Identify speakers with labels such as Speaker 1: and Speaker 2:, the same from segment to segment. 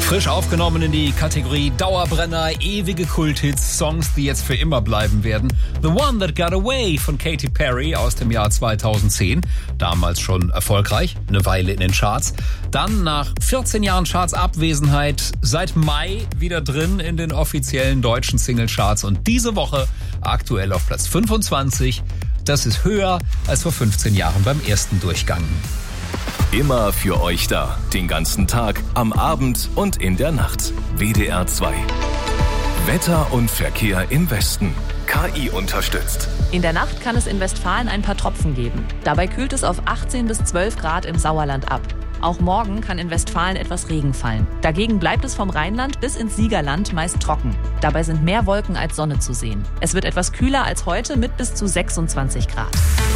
Speaker 1: Frisch aufgenommen in die Kategorie Dauerbrenner, ewige Kulthits, Songs, die jetzt für immer bleiben werden. The One That Got Away von Katy Perry aus dem Jahr 2010. Damals schon erfolgreich, eine Weile in den Charts. Dann nach 14 Jahren Charts-Abwesenheit seit Mai wieder drin in den offiziellen deutschen Singlecharts. Und diese Woche aktuell auf Platz 25. Das ist höher als vor 15 Jahren beim ersten Durchgang.
Speaker 2: Immer für euch da, den ganzen Tag, am Abend und in der Nacht. WDR 2. Wetter und Verkehr im Westen. KI unterstützt.
Speaker 3: In der Nacht kann es in Westfalen ein paar Tropfen geben. Dabei kühlt es auf 18 bis 12 Grad im Sauerland ab. Auch morgen kann in Westfalen etwas Regen fallen. Dagegen bleibt es vom Rheinland bis ins Siegerland meist trocken. Dabei sind mehr Wolken als Sonne zu sehen. Es wird etwas kühler als heute mit bis zu 26 Grad.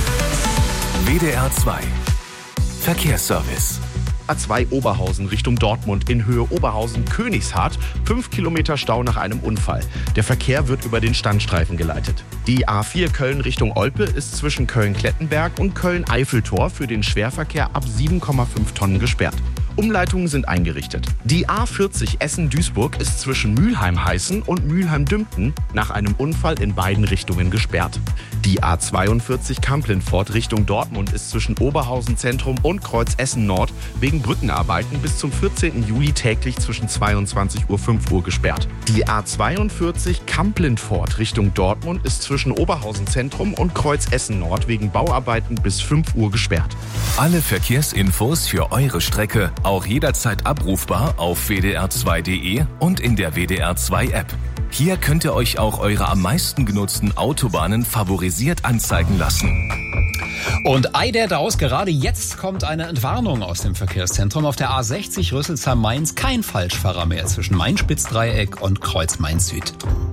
Speaker 2: WDR 2. Verkehrsservice.
Speaker 4: A2 Oberhausen Richtung Dortmund in Höhe Oberhausen-Königshardt. 5 Kilometer Stau nach einem Unfall. Der Verkehr wird über den Standstreifen geleitet. Die A4 Köln Richtung Olpe ist zwischen Köln-Klettenberg und Köln-Eiffeltor für den Schwerverkehr ab 7,5 Tonnen gesperrt. Umleitungen sind eingerichtet. Die A40 Essen-Duisburg ist zwischen Mülheim-Heißen und Mülheim-Dümpten nach einem Unfall in beiden Richtungen gesperrt. Die A42 Kamp-Lintfort Richtung Dortmund ist zwischen Oberhausen Zentrum und Kreuz Essen Nord wegen Brückenarbeiten bis zum 14. Juli täglich zwischen 22 Uhr und 5 Uhr gesperrt. Die A42 Kamp-Lintfort Richtung Dortmund ist zwischen Oberhausen Zentrum und Kreuz Essen Nord wegen Bauarbeiten bis 5 Uhr gesperrt.
Speaker 2: Alle Verkehrsinfos für eure Strecke auch jederzeit abrufbar auf wdr2.de und in der WDR 2 App. Hier könnt ihr euch auch eure am meisten genutzten Autobahnen favorisiert anzeigen lassen.
Speaker 1: Und ei der Daus, gerade jetzt kommt eine Entwarnung aus dem Verkehrszentrum. Auf der A60 Rüsselsheim-Mainz kein Falschfahrer mehr zwischen Main-Spitz-Dreieck und Kreuz Mainz Süd.